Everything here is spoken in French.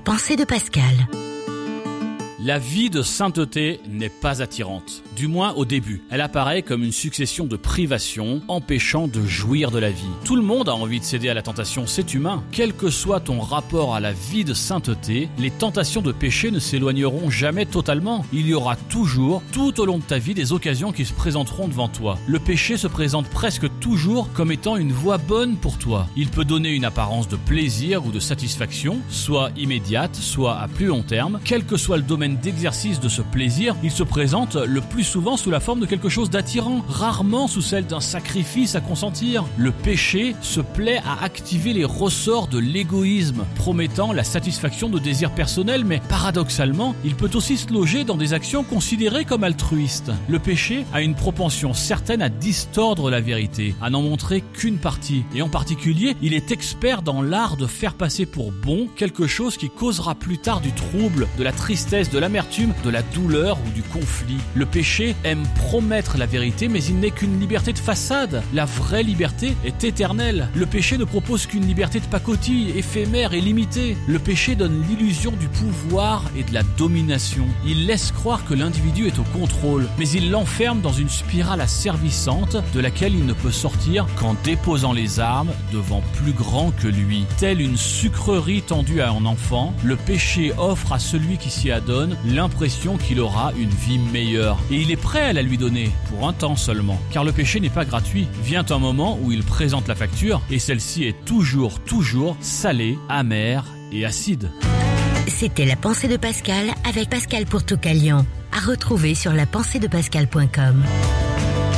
pensée de Pascal. La vie de sainteté n'est pas attirante, du moins au début. Elle apparaît comme une succession de privations, empêchant de jouir de la vie. Tout le monde a envie de céder à la tentation, c'est humain. Quel que soit ton rapport à la vie de sainteté, les tentations de péché ne s'éloigneront jamais totalement. Il y aura toujours, tout au long de ta vie, des occasions qui se présenteront devant toi. Le péché se présente presque toujours comme étant une voie bonne pour toi. Il peut donner une apparence de plaisir ou de satisfaction, soit immédiate, soit à plus long terme. Quel que soit le domaine d'exercice de ce plaisir, il se présente le plus souvent sous la forme de quelque chose d'attirant, rarement sous celle d'un sacrifice à consentir. Le péché se plaît à activer les ressorts de l'égoïsme, promettant la satisfaction de désirs personnels, mais paradoxalement, il peut aussi se loger dans des actions considérées comme altruistes. Le péché a une propension certaine à distordre la vérité, à n'en montrer qu'une partie, et en particulier, il est expert dans l'art de faire passer pour bon quelque chose qui causera plus tard du trouble, de la tristesse, de l'amertume, de la douleur ou du conflit. Le péché aime promettre la vérité, mais il n'est qu'une liberté de façade. La vraie liberté est éternelle. Le péché ne propose qu'une liberté de pacotille, éphémère et limitée. Le péché donne l'illusion du pouvoir et de la domination. Il laisse croire que l'individu est au contrôle, mais il l'enferme dans une spirale asservissante de laquelle il ne peut sortir qu'en déposant les armes devant plus grand que lui. Telle une sucrerie tendue à un enfant, le péché offre à celui qui s'y adonne l'impression qu'il aura une vie meilleure. Et il est prêt à la lui donner, pour un temps seulement. Car le péché n'est pas gratuit. Vient un moment où il présente la facture, et celle-ci est toujours salée, amère et acide. C'était la pensée de Pascal avec Pascal pour Toucalion. À retrouver sur lapenseedepascal.com.